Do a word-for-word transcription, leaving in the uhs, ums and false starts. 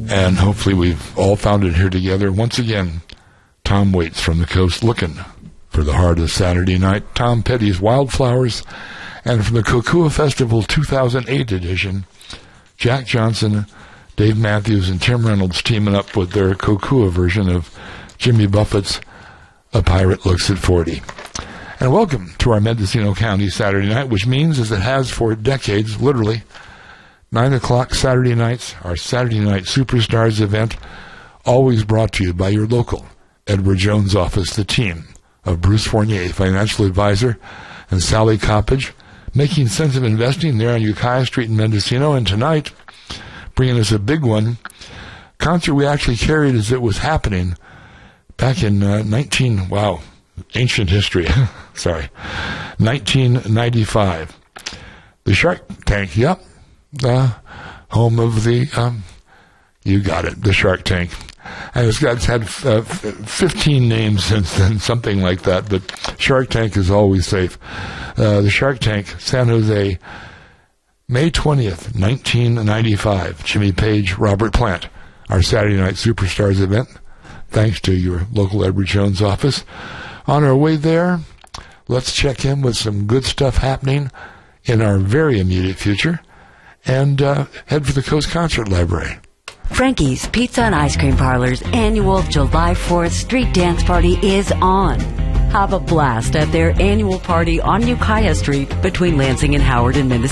And hopefully we've all found it here together. Once again, Tom Waits from the coast looking for the heart of Saturday night. Tom Petty's Wildflowers. And from the Kokua Festival two thousand eight edition, Jack Johnson, Dave Matthews, and Tim Reynolds teaming up with their Kokua version of Jimmy Buffett's A Pirate Looks at forty. And welcome to our Mendocino County Saturday night, which means, as it has for decades, literally, nine o'clock Saturday nights, our Saturday Night Superstars event, always brought to you by your local Edward Jones office, the team of Bruce Fournier, financial advisor, and Sally Coppage, making sense of investing there on Ukiah Street in Mendocino. And tonight, bringing us a big one, concert we actually carried as it was happening back in uh, nineteen, wow, ancient history, sorry, nineteen ninety-five. The Shark Tank, yep, the home of the, um, you got it, the Shark Tank. And it's, got, it's had uh, fifteen names since then, something like that, but Shark Tank is always safe. Uh, the Shark Tank, San Jose, May twentieth, nineteen ninety-five. Jimmy Page, Robert Plant, our Saturday Night Superstars event, thanks to your local Edward Jones office. On our way there, let's check in with some good stuff happening in our very immediate future and uh, head for the Coast Concert Library. Frankie's Pizza and Ice Cream Parlor's annual July fourth Street Dance Party is on. Have a blast at their annual party on Ukiah Street between Lansing and Howard in Minnesota.